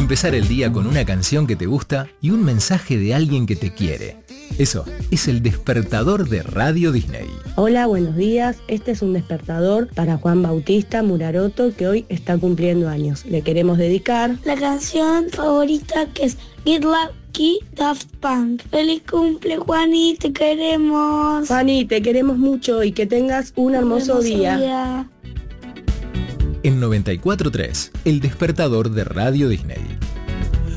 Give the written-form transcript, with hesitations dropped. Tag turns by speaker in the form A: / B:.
A: Empezar el día con una canción que te gusta y un mensaje de alguien que te quiere. Eso es el despertador de Radio Disney.
B: Hola, buenos días. Este es un despertador para Juan Bautista Muraroto, que hoy está cumpliendo años. Le queremos dedicar
C: la canción favorita, que es Get Lucky, Daft Punk. ¡Feliz cumple, Juani! ¡Te queremos!
B: Juani, te queremos mucho y que tengas un hermoso día.
A: En 94.3, el despertador de Radio Disney.